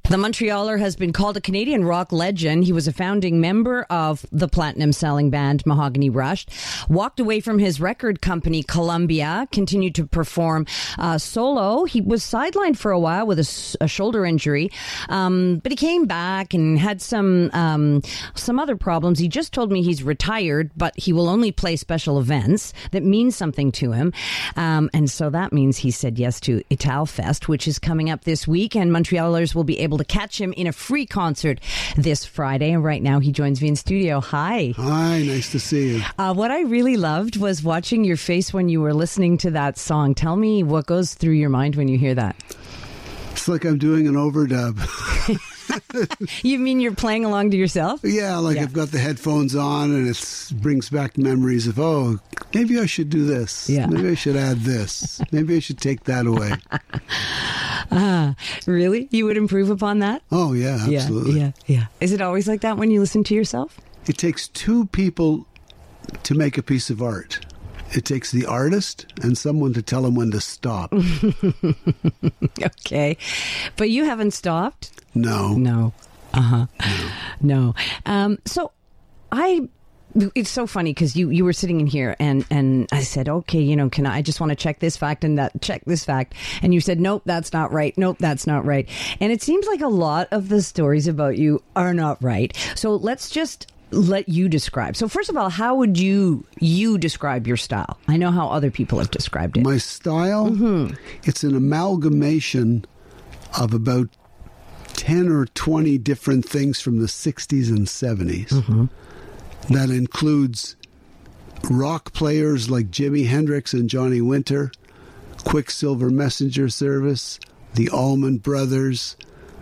The Montrealer has been called a Canadian rock legend. He was a founding member of the platinum-selling band Mahogany Rush, walked away from his record company Columbia, continued to perform solo. He was sidelined for a while with a shoulder injury, but he came back and had some other problems. He just told me he's retired, but he will only play special events that mean something to him. And so that means he said yes to Italfest, which is coming up this week, and Montrealers will be able to catch him in a free concert this Friday. And right now he joins me in studio. Hi. Hi, nice to see you. What I really loved was watching your face when you were listening to that song. Tell me what goes through your mind when you hear that. It's like I'm doing an overdub. You mean you're playing along to yourself? Yeah, I've got the headphones on and it brings back memories of, oh, maybe I should do this. Yeah. Maybe I should add this. Maybe I should take that away. Really? You would improve upon that? Oh, yeah, absolutely. Yeah. Is it always like that when you listen to yourself? It takes two people to make a piece of art. It takes the artist and someone to tell him when to stop. Okay. But you haven't stopped? No. Uh-huh. No. So it's so funny because you were sitting in here and I said, okay, I just want to check this fact and check this fact. And you said, nope, that's not right. Nope, that's not right. And it seems like a lot of the stories about you are not right. So let's just let you describe. So first of all, how would you describe your style? I know how other people have described it. My style? Mm-hmm. It's an amalgamation of about 10 or 20 different things from the 60s and 70s. Mm-hmm. That includes rock players like Jimi Hendrix and Johnny Winter, Quicksilver Messenger Service, the Allman Brothers,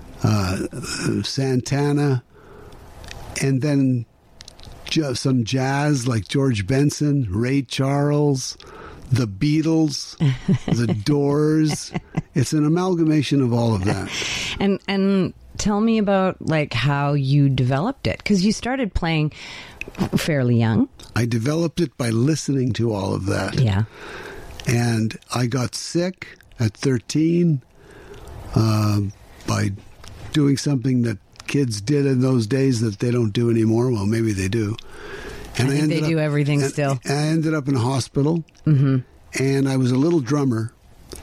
Santana, and then some jazz like George Benson, Ray Charles, the Beatles, the Doors. It's an amalgamation of all of that. And tell me about how you developed it, because you started playing fairly young. I developed it by listening to all of that. Yeah. And I got sick at 13 by doing something that kids did in those days that they don't do anymore. Well, maybe they do. And I think they do everything still. I ended up in a hospital, mm-hmm. and I was a little drummer,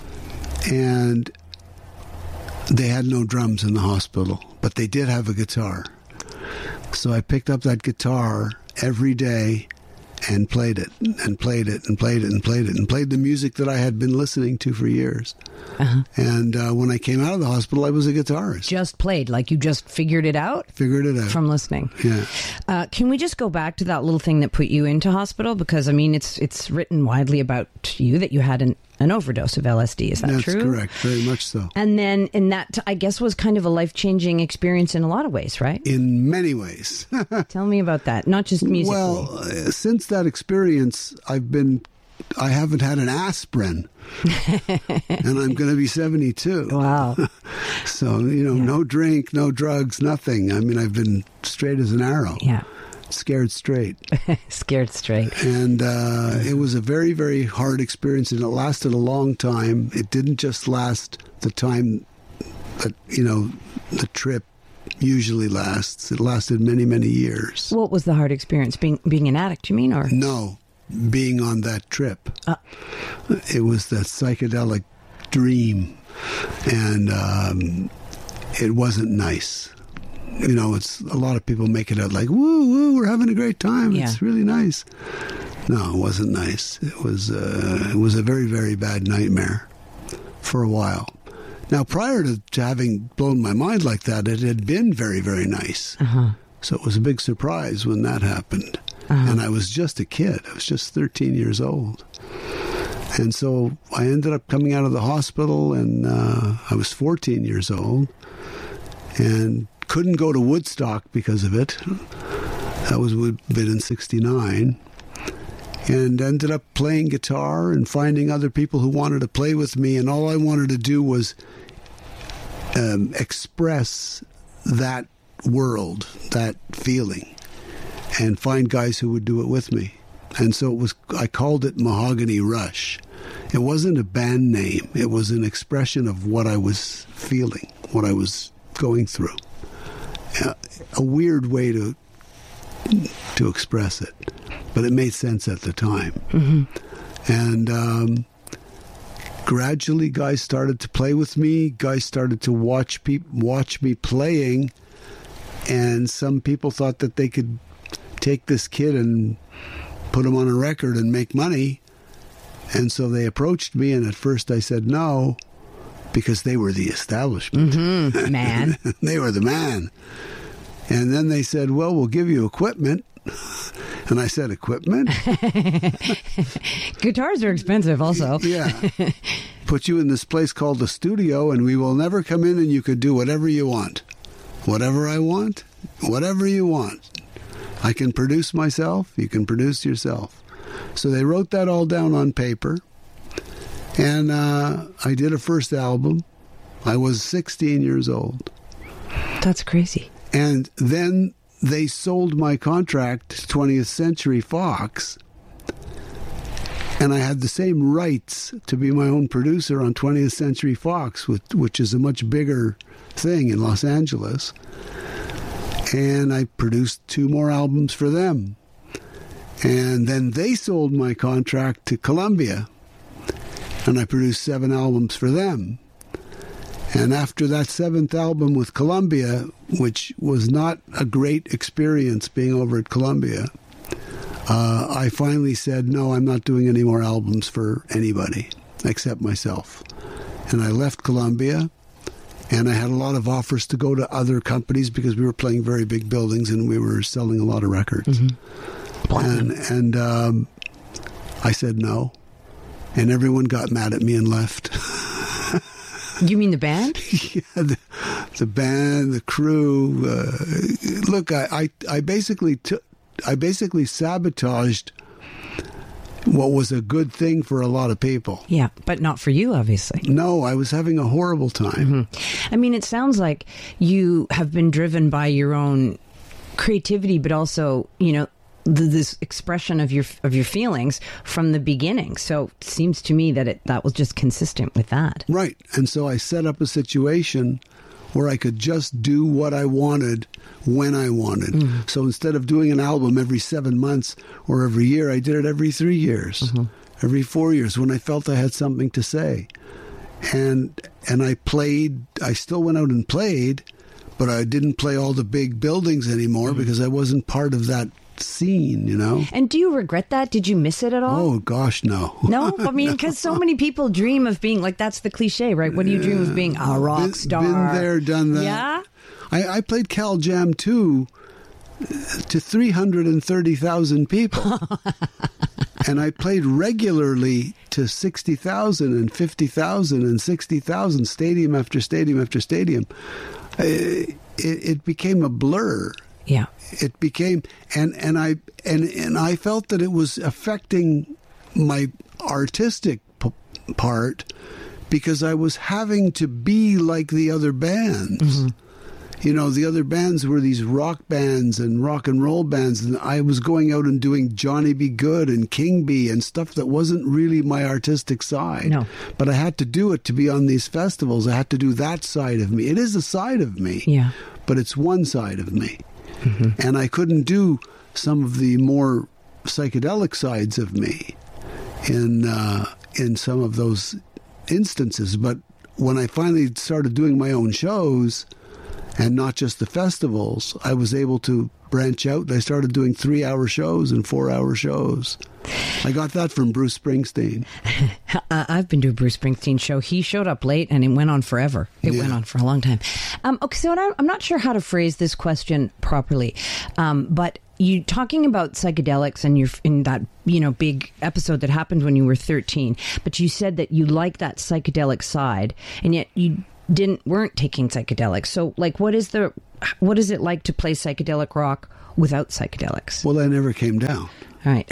and they had no drums in the hospital, but they did have a guitar. So I picked up that guitar every day and played it and played it and played it and played it and played the music that I had been listening to for years. Uh-huh. And when I came out of the hospital, I was a guitarist. Just played, like you just figured it out? Figured it out. From listening. Yeah. Can we just go back to that little thing that put you into hospital? Because, it's written widely about you that you had an overdose of LSD. Is that That's true? That's correct. Very much so. And then, that, I guess, was kind of a life-changing experience in a lot of ways, right? In many ways. Tell me about that, not just musically. Well, since that experience, I haven't had an aspirin. And I'm going to be 72. Wow. So, no drink, no drugs, nothing. I've been straight as an arrow. Yeah. Scared straight. Scared straight. And it was a very, very hard experience, and it lasted a long time. It didn't just last the time that, the trip usually lasts. It lasted many, many years. What was the hard experience? Being an addict, you mean? Or No, being on that trip. It was that psychedelic dream, and it wasn't nice. It's a lot of people make it out like, woo, we're having a great time. Yeah. It's really nice. No, it wasn't nice. It was a very, very bad nightmare for a while. Now, prior to having blown my mind like that, it had been very, very nice. Uh-huh. So it was a big surprise when that happened. Uh-huh. And I was just a kid. I was just 13 years old. And so I ended up coming out of the hospital, and I was 14 years old. And couldn't go to Woodstock because of it. That would have been in 69. And ended up playing guitar and finding other people who wanted to play with me. And all I wanted to do was express that world, that feeling, and find guys who would do it with me. And so I called it Mahogany Rush. It wasn't a band name. It was an expression of what I was feeling, what I was going through. A weird way to express it, but it made sense at the time. And gradually, guys started to play with me. Guys started to watch me playing, and some people thought that they could take this kid and put him on a record and make money. And so they approached me, and at first I said no, because they were the establishment. Man. They were the man. And then they said, well, we'll give you equipment. And I said, equipment? Guitars are expensive also. Yeah. Put you in this place called the studio, and we will never come in, and you could do whatever you want. Whatever I want, whatever you want. I can produce myself, you can produce yourself. So they wrote that all down on paper. And I did a first album. I was 16 years old. That's crazy. And then they sold my contract to 20th Century Fox, and I had the same rights to be my own producer on 20th Century Fox, which is a much bigger thing in Los Angeles. And I produced 2 more albums for them. And then they sold my contract to Columbia, and I produced 7 albums for them. And after that 7th album with Columbia, which was not a great experience being over at Columbia, I finally said, no, I'm not doing any more albums for anybody except myself. And I left Columbia, and I had a lot of offers to go to other companies because we were playing very big buildings and we were selling a lot of records. And I said no. And everyone got mad at me and left. You mean the band? Yeah, the band, the crew. Look, I basically sabotaged what was a good thing for a lot of people. Yeah, but not for you, obviously. No, I was having a horrible time. I mean, it sounds like you have been driven by your own creativity, but also, you know, this expression of your feelings from the beginning. So it seems to me that that was just consistent with that. Right. And so I set up a situation where I could just do what I wanted when I wanted. So instead of doing an album every 7 months or every year, I did it every 3 years, every 4 years when I felt I had something to say. And I played, I still went out and played, but I didn't play all the big buildings anymore because I wasn't part of that scene, you know. And do you regret that? Did you miss it at all? Oh gosh, no. No? I mean, because so many people dream of being, like, that's the cliche, right? What do you dream of being? A rock star. Been there, done that. Yeah? I played Cal Jam 2 to 330,000 people. And I played regularly to 60,000 and 50,000 and 60,000, stadium after stadium after stadium. It became a blur. Yeah. It became, and I felt that it was affecting my artistic part because I was having to be like the other bands. You know, the other bands were these rock bands and rock and roll bands, and I was going out and doing Johnny B. Good and King Bee and stuff that wasn't really my artistic side. No. But I had to do it to be on these festivals. I had to do that side of me. It is a side of me, yeah, but it's one side of me. And I couldn't do some of the more psychedelic sides of me in some of those instances. But when I finally started doing my own shows and not just the festivals, I was able to branch out. I started doing 3-hour shows and 4-hour shows. I got that from Bruce Springsteen. I've been to a Bruce Springsteen show. He showed up late and it went on forever. It went on for a long time. Okay, so I'm not sure how to phrase this question properly, but you talking about psychedelics and you're in that, you know, big episode that happened when you were 13, but you said that you like that psychedelic side and yet you weren't taking psychedelics. So, like, what is it like to play psychedelic rock without psychedelics? Well, I never came down. All right.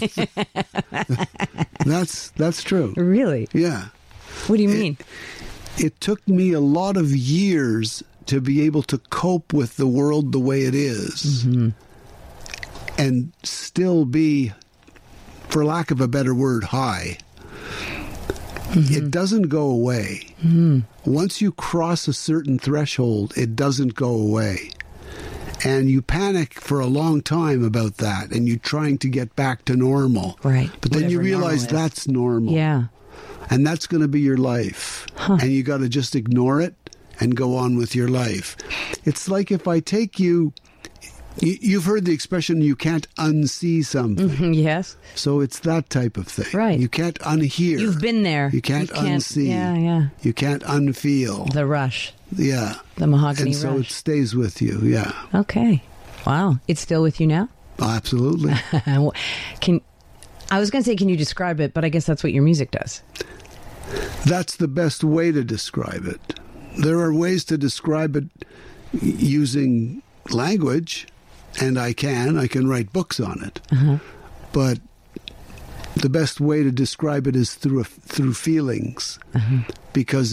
That's true. Really? Yeah. What do you mean? It took me a lot of years to be able to cope with the world the way it is and still be, for lack of a better word, high. It doesn't go away. Once you cross a certain threshold, it doesn't go away. And you panic for a long time about that, and you're trying to get back to normal. Right. But then Whatever you realize normal is. that's normal. Yeah. And that's going to be your life. And you got to just ignore it and go on with your life. It's like if I take you... You've heard the expression, you can't unsee something. Yes. So it's that type of thing. Right. You can't unhear. You've been there. You can't unsee. Yeah. You can't unfeel. The rush. Yeah. The mahogany And so rush. it stays with you, yeah. Okay. Wow. It's still with you now? Absolutely. I was going to say, can you describe it? But I guess that's what your music does. That's the best way to describe it. There are ways to describe it using language, and I can write books on it. But the best way to describe it is through feelings, because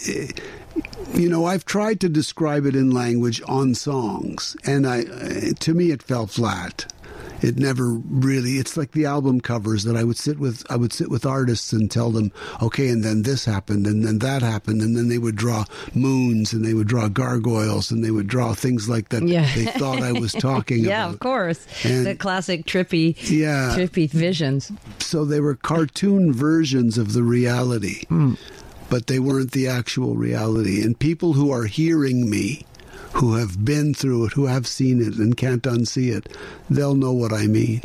I've tried to describe it in language on songs, and to me it fell flat. It never really. It's like the album covers that I would sit with artists and tell them, okay, and then this happened, and then that happened, and then they would draw moons, and they would draw gargoyles, and they would draw things like that. Yeah. They thought I was talking about. Yeah, of course. And the classic trippy visions. So they were cartoon versions of the reality, but they weren't the actual reality. And people who are hearing me, who have been through it, who have seen it and can't unsee it, they'll know what I mean.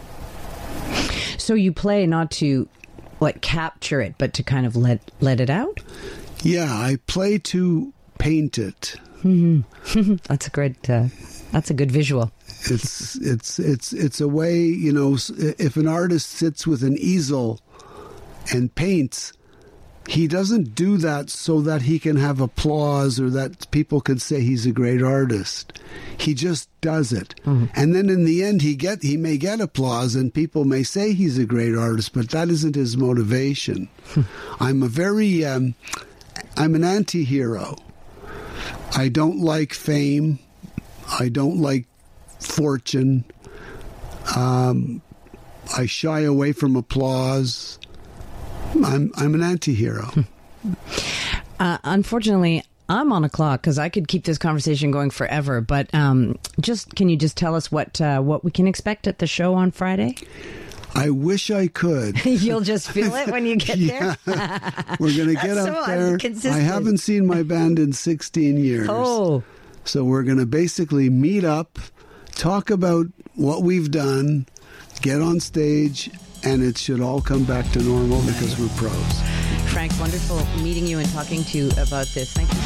So you play not to capture it, but to kind of let it out? Yeah, I play to paint it. That's a good visual. It's a way, if an artist sits with an easel and paints, he doesn't do that so that he can have applause or that people can say he's a great artist. He just does it. And then in the end, he may get applause and people may say he's a great artist, but that isn't his motivation. I'm an anti-hero. I don't like fame. I don't like fortune. I shy away from applause. I'm an anti-hero. Unfortunately, I'm on a clock because I could keep this conversation going forever. But can you just tell us what we can expect at the show on Friday? I wish I could. You'll just feel it when you get there? We're going to get up there. I haven't seen my band in 16 years. Oh. So we're going to basically meet up, talk about what we've done, get on stage, and it should all come back to normal because we're pros. Frank, wonderful meeting you and talking to you about this. Thank you.